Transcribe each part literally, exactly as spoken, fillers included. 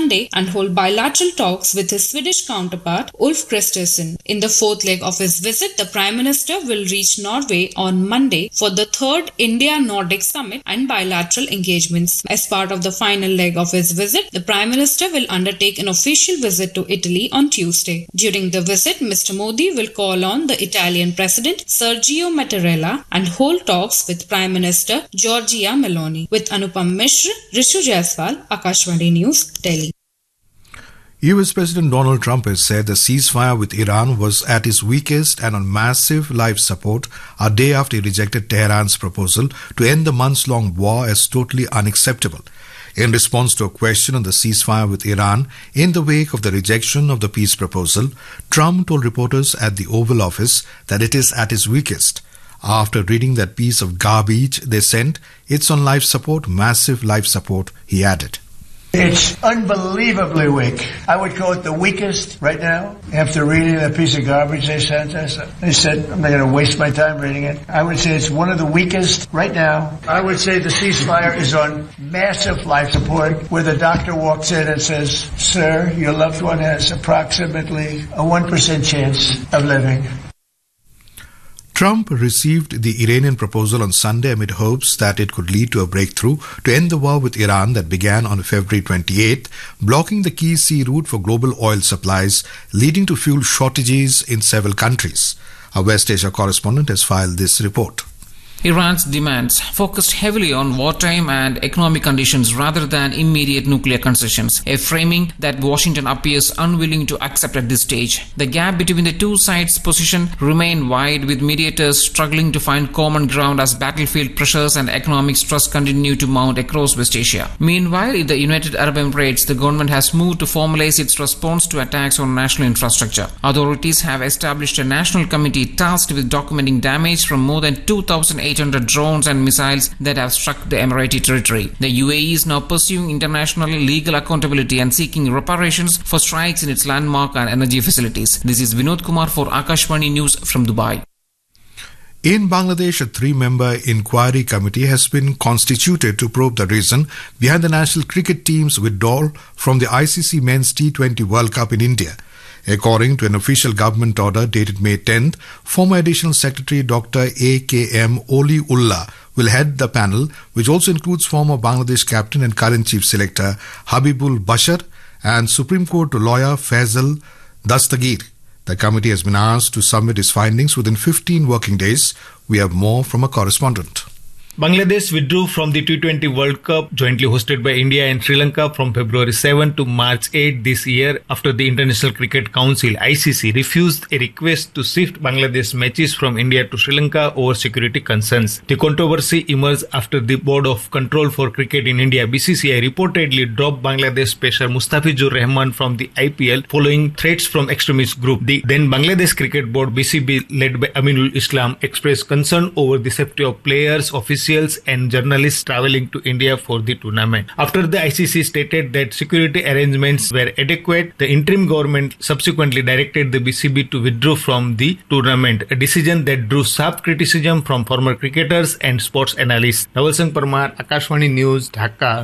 Monday and hold bilateral talks with his Swedish counterpart Ulf Kristersson. In the fourth leg of his visit, the Prime Minister will reach Norway on Monday for the third India-Nordic Summit and bilateral engagements. As part of the final leg of his visit, the Prime Minister will undertake an official visit to Italy on Tuesday. During the visit, Mister Modi will call on the Italian President Sergio Mattarella and hold talks with Prime Minister Giorgia Meloni. With Anupam Mishra, Rishu Jaiswal, Akashvani News, Delhi. U S President Donald Trump has said the ceasefire with Iran was at its weakest and on massive life support a day after he rejected Tehran's proposal to end the months-long war as totally unacceptable. In response to a question on the ceasefire with Iran in the wake of the rejection of the peace proposal, Trump told reporters at the Oval Office that it is at its weakest. After reading that piece of garbage they sent, it's on life support, massive life support, he added. It's unbelievably weak. I would call it the weakest right now. After reading that piece of garbage they sent us, I said, I'm not going to waste my time reading it. I would say it's one of the weakest right now. I would say the ceasefire is on massive life support, where the doctor walks in and says, sir, your loved one has approximately a one percent chance of living. Trump received the Iranian proposal on Sunday amid hopes that it could lead to a breakthrough to end the war with Iran that began on February twenty-eighth, blocking the key sea route for global oil supplies, leading to fuel shortages in several countries. Our West Asia correspondent has filed this report. Iran's demands focused heavily on wartime and economic conditions rather than immediate nuclear concessions, a framing that Washington appears unwilling to accept at this stage. The gap between the two sides' position remain wide, with mediators struggling to find common ground as battlefield pressures and economic stress continue to mount across West Asia. Meanwhile, in the United Arab Emirates, the government has moved to formalize its response to attacks on national infrastructure. Authorities have established a national committee tasked with documenting damage from more than two thousand eight hundred drones and missiles that have struck the Emirati territory. The U A E is now pursuing international legal accountability and seeking reparations for strikes in its landmark and energy facilities. This is Vinod Kumar for Akashvani News from Dubai. In Bangladesh, a three-member inquiry committee has been constituted to probe the reason behind the national cricket team's withdrawal from the I C C Men's T twenty World Cup in India. According to an official government order dated May tenth, former Additional Secretary Doctor A K M Oliullah will head the panel, which also includes former Bangladesh captain and current chief selector Habibul Bashar and Supreme Court lawyer Faisal Dastagir. The committee has been asked to submit its findings within fifteen working days. We have more from a correspondent. Bangladesh withdrew from the T twenty World Cup jointly hosted by India and Sri Lanka from February seventh to March eighth this year after the International Cricket Council I C C refused a request to shift Bangladesh matches from India to Sri Lanka over security concerns. The controversy emerged after the Board of Control for Cricket in India B C C I reportedly dropped Bangladesh pacer Mustafizur Rahman from the I P L following threats from extremist group. The then Bangladesh Cricket Board B C B led by Aminul Islam expressed concern over the safety of players, officials and journalists travelling to India for the tournament. After the I C C stated that security arrangements were adequate, the interim government subsequently directed the B C B to withdraw from the tournament, a decision that drew sharp criticism from former cricketers and sports analysts. Naval Singh Parmar, Akashvani News, Dhaka.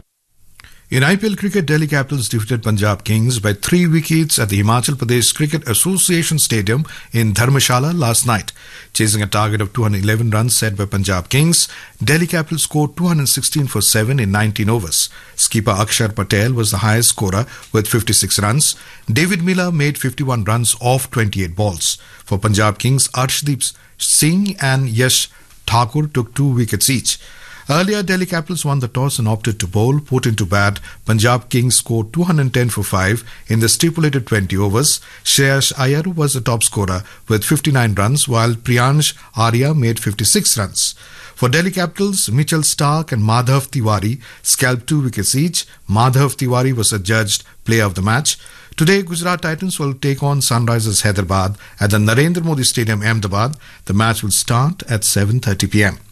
In I P L cricket, Delhi Capitals defeated Punjab Kings by three wickets at the Himachal Pradesh Cricket Association Stadium in Dharmshala last night. Chasing a target of two hundred eleven runs set by Punjab Kings, Delhi Capitals scored two hundred sixteen for seven in nineteen overs. Skipper Akshar Patel was the highest scorer with fifty-six runs. David Miller made fifty-one runs off twenty-eight balls. For Punjab Kings, Arshdeep Singh and Yash Thakur took two wickets each. Earlier, Delhi Capitals won the toss and opted to bowl. Put into bat, Punjab Kings scored two hundred ten for five in the stipulated twenty overs. Shreyas Iyer was the top scorer with fifty-nine runs, while Priyansh Arya made fifty-six runs. For Delhi Capitals, Mitchell Starc and Madhav Tiwari scalped two wickets each. Madhav Tiwari was adjudged player of the match. Today, Gujarat Titans will take on Sunrisers Hyderabad at the Narendra Modi Stadium, Ahmedabad. The match will start at seven thirty p m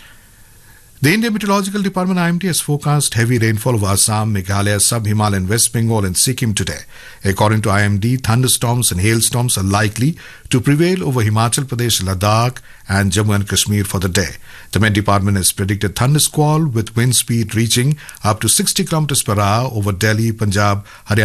The Indian Meteorological Department I M D has forecast heavy rainfall over Assam, Meghalaya, Sub-Himalayan, West Bengal and Sikkim today. According to I M D, thunderstorms and hailstorms are likely to prevail over Himachal Pradesh, Ladakh and Jammu and Kashmir for the day. The Met Department has predicted thunder squall with wind speed reaching up to sixty kilometers per hour over Delhi, Punjab, Haryana